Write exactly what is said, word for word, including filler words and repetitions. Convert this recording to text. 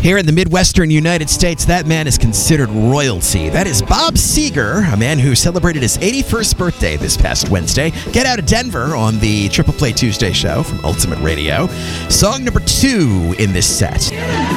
Here in the Midwestern United States, that man is considered royalty. That is Bob Seger, a man who celebrated his eighty-first birthday this past Wednesday. Get Out of Denver on the Triple Play Tuesday show from Ultimate Radio. Song number two in this set.